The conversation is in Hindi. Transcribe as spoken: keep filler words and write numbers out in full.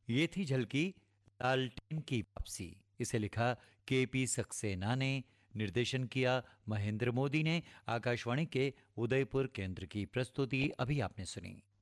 ये थी झलकी लालटेन की वापसी। इसे लिखा के पी सक्सेना ने, निर्देशन किया महेंद्र मोदी ने। आकाशवाणी के उदयपुर केंद्र की प्रस्तुति अभी आपने सुनी।